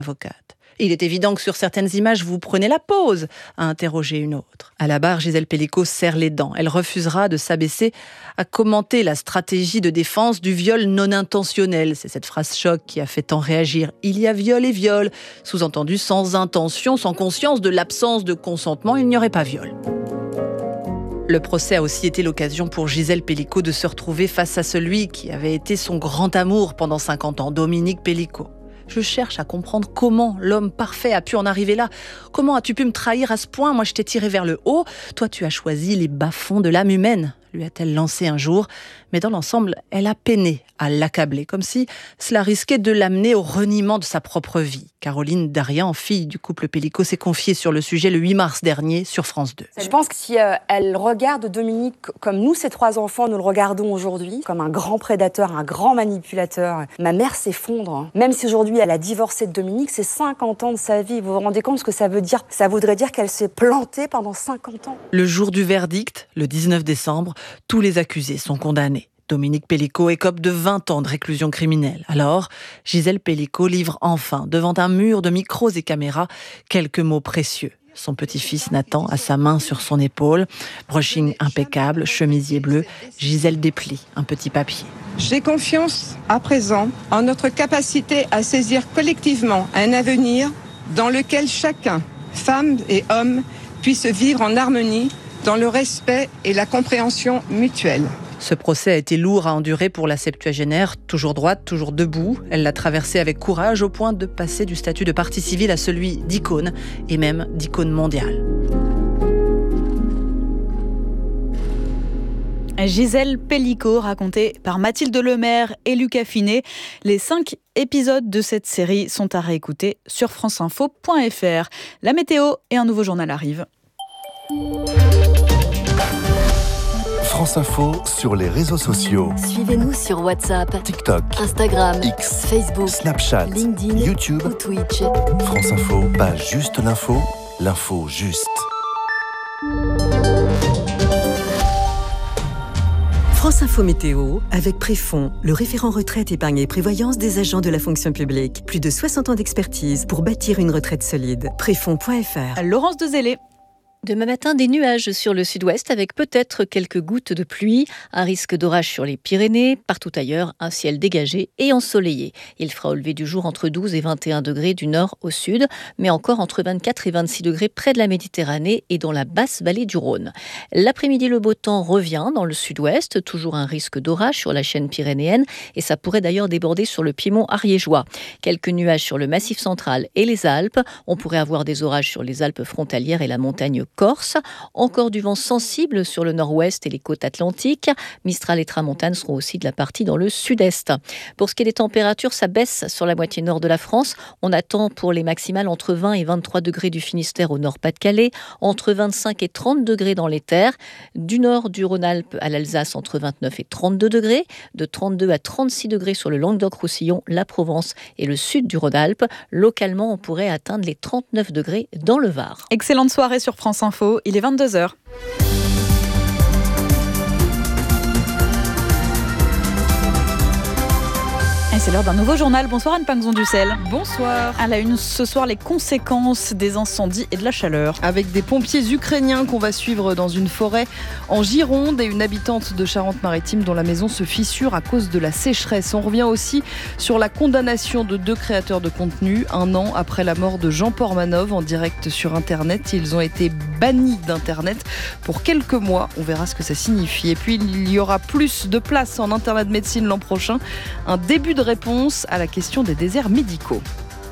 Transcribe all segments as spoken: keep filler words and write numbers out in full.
avocate. Il est évident que sur certaines images, vous prenez la pause, a interrogé une autre. À la barre, Gisèle Pelicot serre les dents. Elle refusera de s'abaisser à commenter la stratégie de défense du viol non intentionnel. C'est cette phrase choc qui a fait tant réagir. Il y a viol et viol. Sous-entendu, sans intention, sans conscience de l'absence de consentement, il n'y aurait pas viol. Le procès a aussi été l'occasion pour Gisèle Pelicot de se retrouver face à celui qui avait été son grand amour pendant cinquante ans, Dominique Pelicot. Je cherche à comprendre comment l'homme parfait a pu en arriver là. Comment as-tu pu me trahir à ce point ? Moi, je t'ai tiré vers le haut. Toi, tu as choisi les bas-fonds de l'âme humaine, lui a-t-elle lancé un jour. Mais dans l'ensemble, elle a peiné à l'accabler, comme si cela risquait de l'amener au reniement de sa propre vie. Caroline Darian, fille du couple Pelicot, s'est confiée sur le sujet le huit mars dernier sur France deux. Je pense que si euh, elle regarde Dominique comme nous, ses trois enfants, nous le regardons aujourd'hui, comme un grand prédateur, un grand manipulateur, ma mère s'effondre. Même si aujourd'hui elle a divorcé de Dominique, c'est cinquante ans de sa vie. Vous vous rendez compte ce que ça veut dire ? Ça voudrait dire qu'elle s'est plantée pendant cinquante ans. Le jour du verdict, le dix-neuf décembre, tous les accusés sont condamnés. Dominique Pelicot écope de vingt ans de réclusion criminelle. Alors, Gisèle Pelicot livre enfin, devant un mur de micros et caméras, quelques mots précieux. Son petit-fils Nathan a sa main sur son épaule. Brushing impeccable, chemisier bleu. Gisèle déplie un petit papier. J'ai confiance à présent en notre capacité à saisir collectivement un avenir dans lequel chacun, femme et homme, puisse vivre en harmonie, dans le respect et la compréhension mutuelle. Ce procès a été lourd à endurer pour la septuagénaire, toujours droite, toujours debout. Elle l'a traversé avec courage au point de passer du statut de partie civile à celui d'icône, et même d'icône mondiale. Gisèle Pelicot, racontée par Mathilde Lemaire et Lucas Finet. Les cinq épisodes de cette série sont à réécouter sur franceinfo point f r. La météo et un nouveau journal arrivent. France Info sur les réseaux sociaux. Suivez-nous sur WhatsApp, TikTok, Instagram, X, Facebook, Snapchat, LinkedIn, YouTube ou Twitch. France Info, pas juste l'info, l'info juste. France Info Météo, avec Préfond, le référent retraite, épargne et prévoyance des agents de la fonction publique. Plus de soixante ans d'expertise pour bâtir une retraite solide. Préfond point f r. Laurence Dezellé. Demain matin, des nuages sur le sud-ouest avec peut-être quelques gouttes de pluie, un risque d'orage sur les Pyrénées, partout ailleurs, un ciel dégagé et ensoleillé. Il fera au lever du jour entre douze et vingt et un degrés du nord au sud, mais encore entre vingt-quatre et vingt-six degrés près de la Méditerranée et dans la basse vallée du Rhône. L'après-midi, le beau temps revient dans le sud-ouest, toujours un risque d'orage sur la chaîne pyrénéenne et ça pourrait d'ailleurs déborder sur le piémont ariégeois. Quelques nuages sur le massif central et les Alpes. On pourrait avoir des orages sur les Alpes frontalières et la montagne Corse. Encore du vent sensible sur le nord-ouest et les côtes atlantiques. Mistral et tramontane seront aussi de la partie dans le sud-est. Pour ce qui est des températures, ça baisse sur la moitié nord de la France. On attend pour les maximales entre vingt et vingt-trois degrés du Finistère au nord-Pas-de-Calais, entre vingt-cinq et trente degrés dans les terres. Du nord du Rhône-Alpes à l'Alsace, entre vingt-neuf et trente-deux degrés. De trente-deux à trente-six degrés sur le Languedoc-Roussillon, la Provence et le sud du Rhône-Alpes. Localement, on pourrait atteindre les trente-neuf degrés dans le Var. Excellente soirée sur France Info, il est vingt-deux heures. Et c'est l'heure d'un nouveau journal. Bonsoir Anne Pinxon-Dussel. Bonsoir. À la une ce soir, les conséquences des incendies et de la chaleur. Avec des pompiers ukrainiens qu'on va suivre dans une forêt en Gironde et une habitante de Charente-Maritime dont la maison se fissure à cause de la sécheresse. On revient aussi sur la condamnation de deux créateurs de contenu un an après la mort de Jean Portmanov en direct sur Internet. Ils ont été bannis d'Internet pour quelques mois. On verra ce que ça signifie. Et puis, il y aura plus de places en internat de médecine l'an prochain. Un début de réponse à la question des déserts médicaux.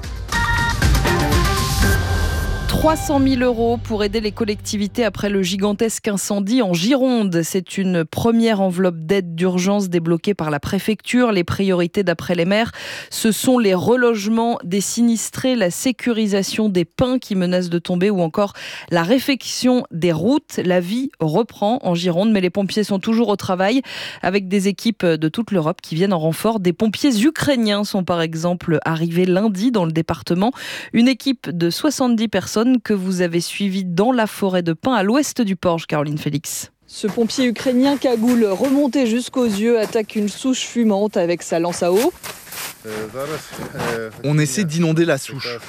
trois cent mille euros pour aider les collectivités après le gigantesque incendie en Gironde. C'est une première enveloppe d'aide d'urgence débloquée par la préfecture. Les priorités d'après les maires, ce sont les relogements des sinistrés, la sécurisation des pins qui menacent de tomber ou encore la réfection des routes. La vie reprend en Gironde, mais les pompiers sont toujours au travail avec des équipes de toute l'Europe qui viennent en renfort. Des pompiers ukrainiens sont par exemple arrivés lundi dans le département. Une équipe de soixante-dix personnes que vous avez suivi dans la forêt de pins à l'ouest du Porge, Caroline Félix. Ce pompier ukrainien cagoule remonté jusqu'aux yeux attaque une souche fumante avec sa lance à eau. On essaie d'inonder la souche.